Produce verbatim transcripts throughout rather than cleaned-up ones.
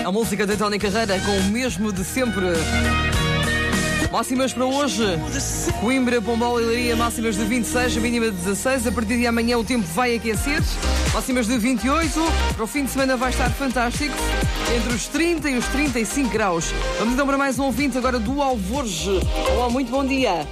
A música da Tony Carreira com o mesmo de sempre. Máximas para hoje: Coimbra, Pombal e Leiria, máximas de vinte e seis, a mínima de dezasseis. A partir de amanhã o tempo vai aquecer, máximas de vinte e oito. Para o fim de semana vai estar fantástico, entre os trinta e os trinta e cinco graus. Vamos então para mais um ouvinte agora do Alforge. Olá, muito bom dia.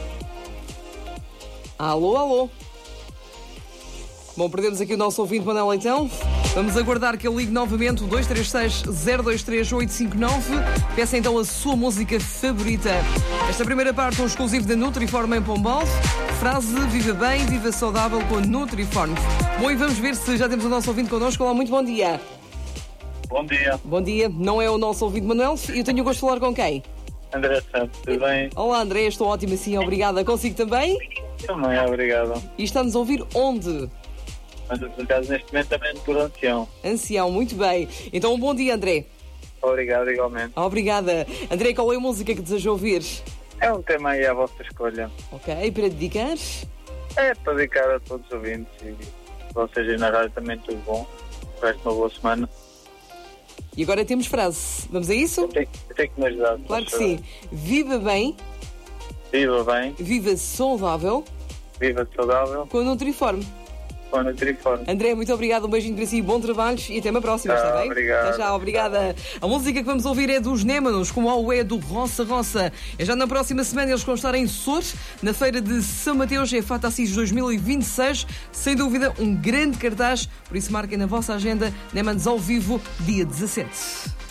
Alô, alô. Bom, perdemos aqui o nosso ouvinte Manuel Leitão. Vamos aguardar que ele ligue novamente o dois três seis, zero dois três, oito cinco nove. Peça então a sua música favorita. Esta primeira parte é um exclusivo da Nutriform em Pombal. Frase: viva bem, viva saudável com a Nutriform. Bom, e vamos ver se já temos o nosso ouvinte connosco. Olá, muito bom dia. Bom dia. Bom dia. Não é o nosso ouvinte Manuel. Eu tenho o gosto de falar com quem? André Santos, tudo bem? Olá, André. Estou ótima, sim. Obrigada. Consigo também? Também, obrigado. E está-nos a ouvir onde? Mas, por caso, neste momento também por ancião. Ancião, muito bem. Então, um bom dia, André. Obrigado, igualmente. Obrigada. André, qual é a música que deseja ouvir? É um tema aí à vossa escolha. Ok, para dedicar? É para dedicar a todos os ouvintes e vocês aí na rádio também tudo bom. Resta uma boa semana. E agora temos frase. Vamos a isso? Eu tenho, eu tenho que me ajudar. Claro que sim. Viva bem. Viva bem. Viva saudável. Viva saudável. Com a Nutriform. Com a Nutriform. André, muito obrigado, um beijinho para si, bom trabalho e até uma próxima, Ah, está bem? obrigado. Até já, obrigada. A música que vamos ouvir é dos Némanos, com o Aué do Roça Roça. É já na próxima semana, eles vão estar em Sores, na feira de São Mateus, é Fata Assis dois mil e vinte e seis. Sem dúvida, um grande cartaz, por isso marquem na vossa agenda, Némanos ao vivo, dia dezassete.